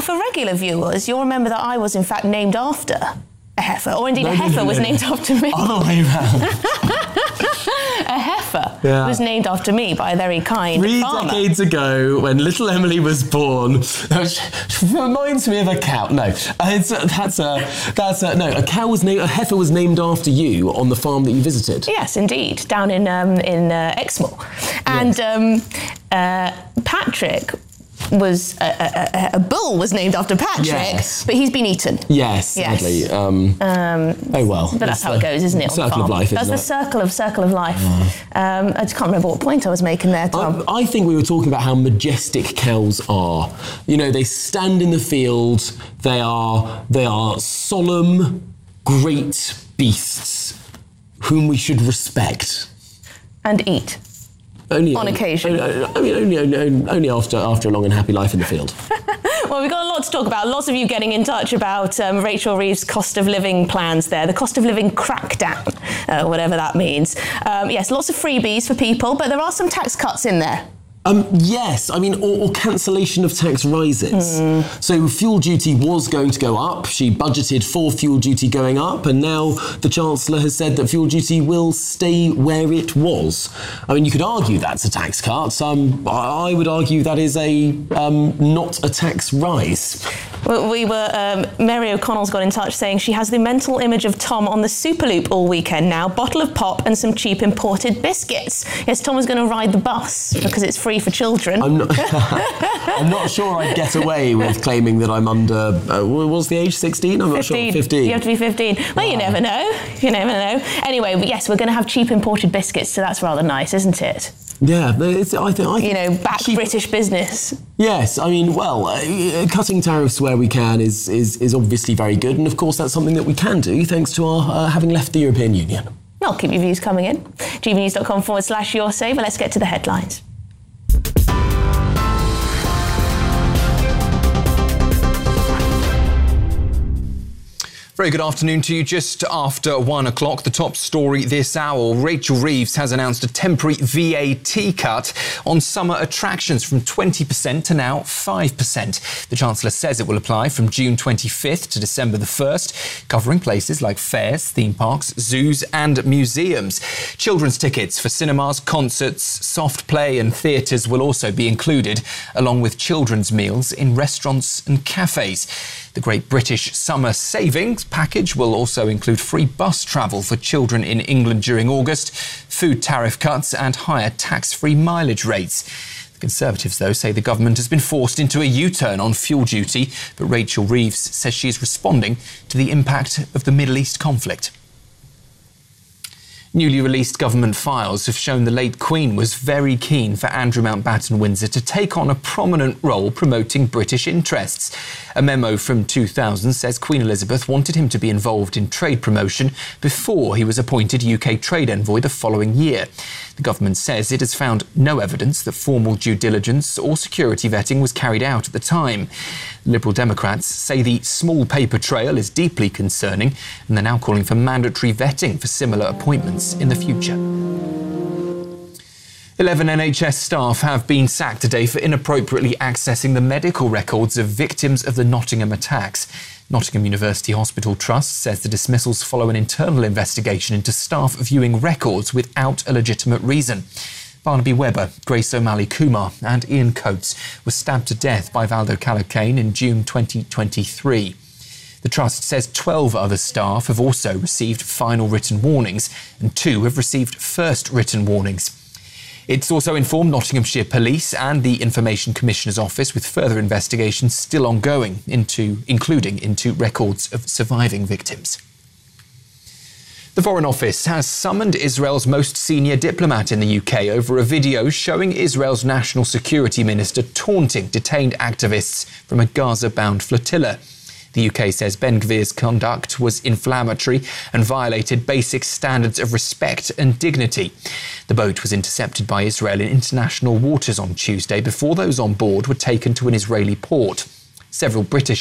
for regular viewers, you'll remember that I was in fact named after a heifer, or indeed a heifer was named after me. Other way around. A heifer was named after me by a very kind farmer. 3 decades ago, when little Emily was born, which reminds me of a cow. No, a cow was named. A heifer was named after you on the farm that you visited. Yes, indeed, down in Exmoor, and Patrick was a bull was named after Patrick, but he's been eaten. Yes, sadly. Oh well. But that's how it goes, isn't it? Circle of life. That's the circle of life. I just can't remember what point I was making there, Tom. I think we were talking about how majestic cows are. You know, they stand in the field. They are solemn, great beasts whom we should respect and eat. On occasion. Only after a long and happy life in the field. Well, we've got a lot to talk about. Lots of you getting in touch about Rachel Reeves' cost of living plans there, the cost of living crackdown, whatever that means. Yes, lots of freebies for people, but there are some tax cuts in there. Yes, I mean, or cancellation of tax rises. So fuel duty was going to go up. She budgeted for fuel duty going up, and now the Chancellor has said that fuel duty will stay where it was. I mean, you could argue that's a tax cut. I would argue that is not a tax rise. Well, Mary O'Connell's got in touch saying she has the mental image of Tom on the Superloop all weekend now, bottle of pop and some cheap imported biscuits. Yes, Tom was going to ride the bus because it's free for children. I'm not sure I'd get away with claiming that I'm under, was the age 16? I'm not 15. Sure. 15. You have to be 15. Well, you never know. You never know. Anyway, but yes, we're going to have cheap imported biscuits, so that's rather nice, isn't it? Yeah, I think back British business. Yes, I mean, well, cutting tariffs where we can is obviously very good, and of course that's something that we can do thanks to our having left the European Union. I'll keep your views coming in. gbnews.com/YourSaver. Let's get to the headlines. Very good afternoon to you. Just after 1 o'clock, the top story this hour. Rachel Reeves has announced a temporary VAT cut on summer attractions from 20% to now 5%. The Chancellor says it will apply from June 25th to December the 1st, covering places like fairs, theme parks, zoos and museums. Children's tickets for cinemas, concerts, soft play and theatres will also be included, along with children's meals in restaurants and cafes. The Great British Summer Savings package will also include free bus travel for children in England during August, food tariff cuts and higher tax-free mileage rates. The Conservatives, though, say the government has been forced into a U-turn on fuel duty, but Rachel Reeves says she is responding to the impact of the Middle East conflict. Newly released government files have shown the late Queen was very keen for Andrew Mountbatten Windsor to take on a prominent role promoting British interests. A memo from 2000 says Queen Elizabeth wanted him to be involved in trade promotion before he was appointed UK trade envoy the following year. The government says it has found no evidence that formal due diligence or security vetting was carried out at the time. Liberal Democrats say the small paper trail is deeply concerning, and they're now calling for mandatory vetting for similar appointments in the future. 11 NHS staff have been sacked today for inappropriately accessing the medical records of victims of the Nottingham attacks. Nottingham University Hospital Trust says the dismissals follow an internal investigation into staff viewing records without a legitimate reason. Barnaby Webber, Grace O'Malley-Kumar and Ian Coates were stabbed to death by Valdo Calocane in June 2023. The Trust says 12 other staff have also received final written warnings and 2 have received first written warnings. It's also informed Nottinghamshire Police and the Information Commissioner's Office with further investigations still ongoing, including into records of surviving victims. The Foreign Office has summoned Israel's most senior diplomat in the UK over a video showing Israel's National Security Minister taunting detained activists from a Gaza-bound flotilla. The UK says Ben-Gvir's conduct was inflammatory and violated basic standards of respect and dignity. The boat was intercepted by Israel in international waters on Tuesday before those on board were taken to an Israeli port. Several British